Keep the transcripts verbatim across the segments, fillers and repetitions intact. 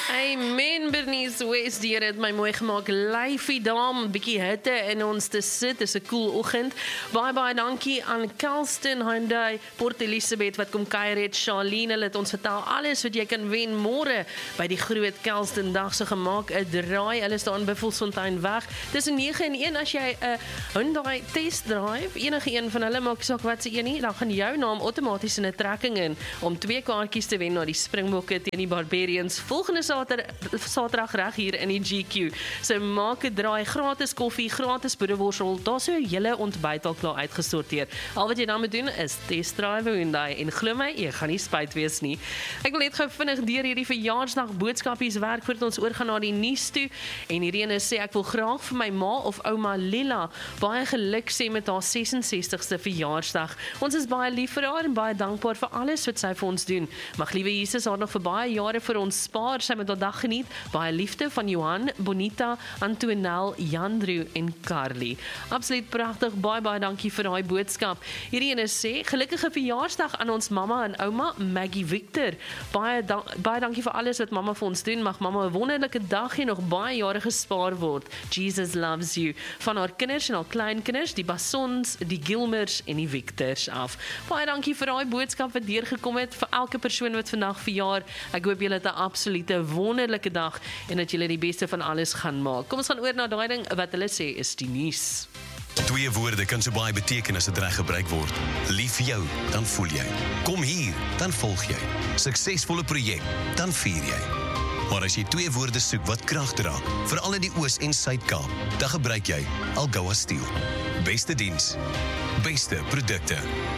Amen, Bernice West, die het my mooi gemaak. Lyfie dam, bietjie hitte in ons te sit. Dis 'n cool oggend. Baie baie dankie aan Kelston Hyundai Port Elizabeth wat kom kuier het. Charlene het ons vertel alles wat jy kan wen môre by die groot Kelston dag se gemaak 'n draai. Hulle staan in Buffelsfontein weg. Dis 'n nege en een as jy 'n Hyundai test drive, enige een van hulle maak saak wat se een nie, dan gaan jou naam outomaties in 'n trekking in om twee kaartjies te wen na die Springbokke teen die Barbarians volgende Saterdag reg hier in die G Q. So maak 'n draai, gratis koffie, gratis boereworsel, daar's so 'n hele ontbyt al klaar uitgesorteer. Al wat jy dan moet doen is test drive Hyundai en glo my, jy gaan nie spyt wees nie. Ek wil net gou vinnig deur hierdie verjaarsdag boodskapies werk voordat ons oorgaan na die nuus toe. En hierdie ene sê ek wil graag vir my ma of ouma Lila baie geluk sê met haar ses en sestigste verjaarsdag. Ons is baie lief vir haar en baie dankbaar vir alles wat sy vir ons doen. Mag liewe Jesus haar nog vir baie jare vir ons spaar. Sy met haar dag geniet. Baie liefde van Johan, Bonita, Antonel, Jandru en Carly. Absoluut pragtig. Baie baie dankie vir daai boodskap. Hierdie ene sê gelukkige verjaarsdag aan ons mamma en ouma Maggie Victor. Baie da baie dankie vir alles wat mamma vir ons doen. Mag mamma 'n wonderlike dag hê, nog baie jare gespaar word. Jesus loves you. Van haar kinders en haar kleinkinders, die Bassons, die Gilmers en die Victors af. Baie dankie vir daai boodskap wat deurgekom het vir elke persoon wat vandag verjaar. Ek hoop julle het 'n absolute wonderlike dag en dat julle die beste van alles gaan maak. Kom ons gaan oor na daai ding wat hulle sê is die nuus. Twee woorde kan so baie beteken as dit reg gebruik word. Lief vir jou, dan voel jy. Kom hier, dan volg jy. Suksesvolle projek, dan vier jy. Maar as jy twee woorde soek wat krag dra, veral in die Oos- en Suid-Kaap, dan gebruik jy Algoa Steel. Beste diens, beste produkte,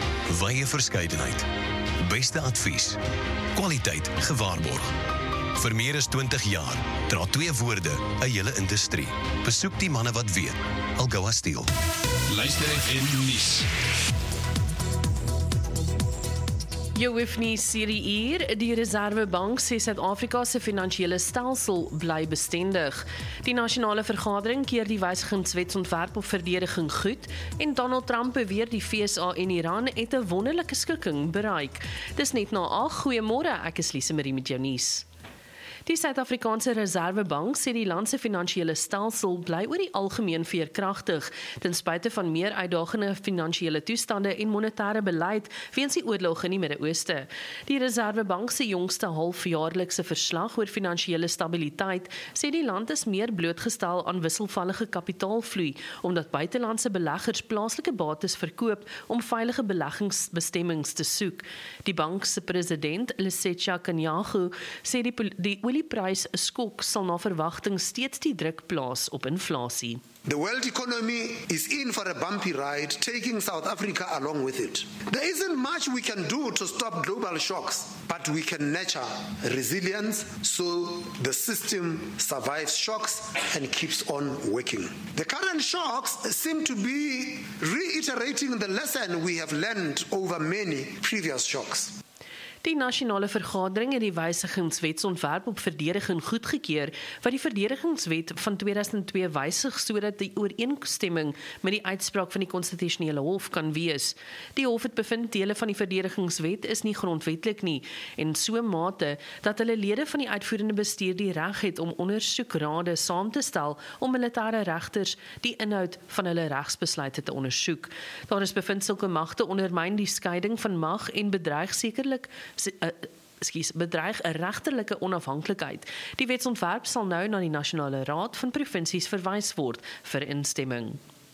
wye verskeidenheid, beste advies, kwaliteit gewaarborg. Vir meer as twintig jaar dra twee woorde 'n hele industrie. Besoek die manne wat weet. Algoa Steel. Luister en nuus. Jou hoef nie Siri hier, die Reservebank sê Suid-Afrika se finansiële stelsel bly bestendig. Die nasionale vergadering keer die wysigingswetsontwerp op verdediging goed en Donald Trump beweer die V S A en Iran het 'n wonderlike skikking bereik. Dis net na ag, goeiemôre, ek is Lise Marie met jou nuus. Die Suid-Afrikaanse Reservebank sê die land se finansiële stelsel bly oor die algemeen veerkragtig, ten spyte van meer uitdagende finansiële toestande en monetêre beleid weens die oorlog in die Midde-Ooste. Die Reservebank se jongste halfjaarlikse verslag oor finansiële stabiliteit sê die land is meer blootgestel aan wisselvallige kapitaalvloei, omdat buitelandse beleggers plaaslike bates verkoop om veilige beleggingsbestemmings te soek. Die bank se president, Lesetja Kanyago, sê die, die olieprys skok sal na verwagting steeds die druk plaas op inflasie. The world economy is in for a bumpy ride, taking South Africa along with it. There isn't much we can do to stop global shocks, but we can nurture resilience so the system survives shocks and keeps on working. The current shocks seem to be reiterating the lesson we have learned over many previous shocks. Die nasionale vergadering het die wysigingswetsontwerp op verdediging goedgekeur wat die verdedigingswet van tweeduisend twee wysig sodat die ooreenstemming met die uitspraak van die konstitusionele hof kan wees. Die hof het bevind dele van die verdedigingswet is nie grondwetlik nie en so mate dat hulle lede van die uitvoerende bestuur die reg het om ondersoekrade saam te stel om militêre regters die inhoud van hulle regsbesluite te ondersoek. Daar is bevind sulke magte ondermyn die skeiding van mag en bedreig sekerlik Uh, Excuse, bedreig 'n regterlike onafhanklikheid. Die wetsontwerp sal nou na die Nasionale Raad van Provinsies verwys word vir instemming.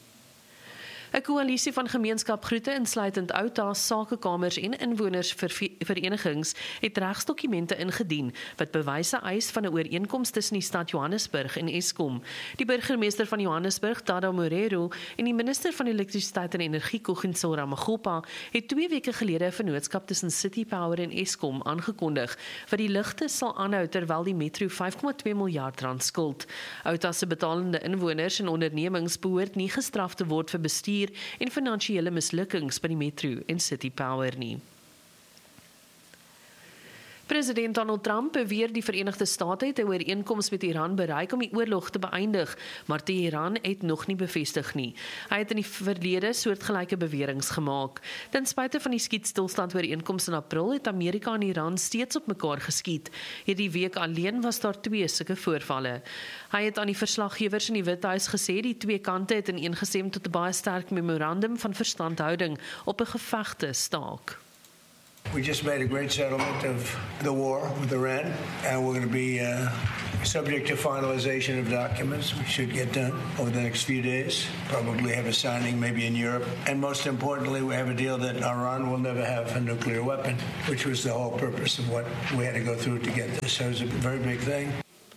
'n Koalisie van gemeenskapgroepe insluitend Outa, sakekamers en inwonersverenigings het regsdokumente ingedien wat bewyse eis van 'n ooreenkoms tussen die stad Johannesburg en Eskom. Die burgemeester van Johannesburg, Tada Morero, en die minister van elektrisiteit en energie, Kugensel Ramagopa, het twee weke gelede 'n vennootskap tussen City Power en Eskom aangekondig wat die ligte sal aanhou terwyl die metro vyf komma twee miljard rand skuld. Outa se betalende inwoners en ondernemings behoort nie gestraf te word vir bestuur en finansiële mislukkings by die metro en City Power nie. President Donald Trump beweer die Verenigde State het 'n ooreenkoms met Iran bereik om die oorlog te beëindig, maar Teheran het nog nie bevestig nie. Hy het in die verlede soortgelyke beweringe gemaak. Ten spyte van die skietstilstand ooreenkoms in April het Amerika en Iran steeds op mekaar geskiet. Hierdie week alleen was daar twee sulke voorvalle. Hy het aan die verslaggewers in die Withuis gesê die twee kante het ineengestem tot 'n baie sterk memorandum van verstandhouding op 'n gevegte staak. We just made a great settlement of the war with Iran, and we're going to be uh, subject to finalization of documents, which should get done over the next few days. Probably have a signing maybe in Europe. And most importantly, we have a deal that Iran will never have a nuclear weapon, which was the whole purpose of what we had to go through to get this. So it was a very big thing.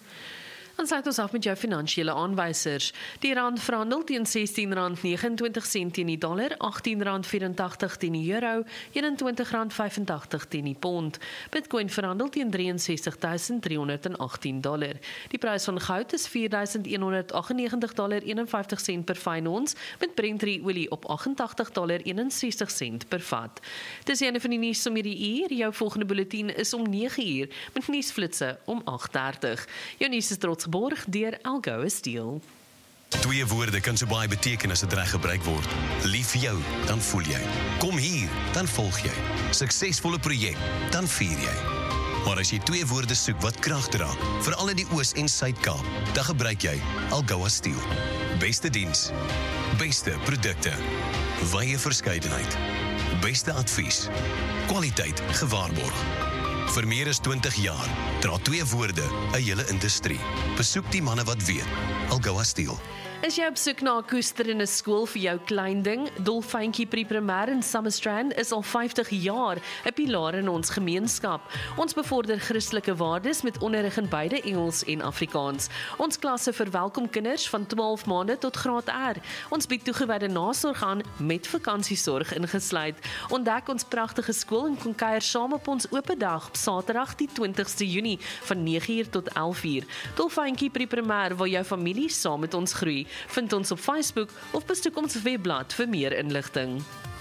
Dan sluit ons af met jou finansiële aanwysers. Die rand verhandel teen sestien rand negenentwintig sent teen die dollar, agttien rand vyfentagtig teen die euro, eenentwintig rand vyfentagtig teen die pond. Bitcoin verhandel teen ses drie duisend drie honderd agttien dollar. Die prys van goud is vier duisend een honderd agtennegentig dollar eenenvyftig sent per fyn ons, met Brent olie op agtentagtig dollar eenensestig sent per vat. Dis eene van die nuus om hierdie uur. Jou volgende bulletin is om nege uur, met nuusflitse om agt dertig. Jou nuus is trots geborg deur Algoa Steel. Twee woorde kan so baie beteken as dit reg gebruik word. Lief vir jou, dan voel jy. Kom hier, dan volg jy. Suksesvolle projek, dan vier jy. Maar as jy twee woorde soek wat krag dra, veral in die Oos- en Suid-Kaap, dan gebruik jy Algoa Steel. Beste diens, beste produkte, wye verskeidenheid, beste advies, kwaliteit gewaarborg. Vir meer as twintig jaar dra twee woorde 'n hele industrie. Besoek die manne wat weet. Algoa Steel. Is jy op soek na 'n koesterende skool vir jou klein ding? Dolfyntjie Pre-Primêr in Summerstrand is al vyftig jaar 'n pilaar in ons gemeenskap. Ons bevorder Christelike waardes met onderrig in beide Engels en Afrikaans. Ons klasse verwelkom kinders van twaalf maande tot graad R. Ons bied toegewyde nasorg aan met vakansiesorg ingesluit. Ontdek ons pragtige skool en kom kuier saam op ons oop dag op Saterdag die twintigste Junie van nege uur tot elf uur. Dolfyntjie Pre-Primêr waar jou familie saam met ons groei. Vind ons op Facebook of besoek ons webblad vir meer inligting.